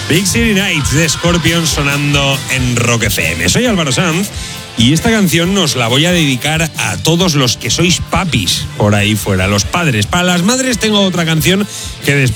Big City Nights de Scorpions sonando en Rock FM. Soy Álvaro Sanz y esta canción os la voy a dedicar a todos los que sois papis por ahí fuera, los padres. Para las madres tengo otra canción que después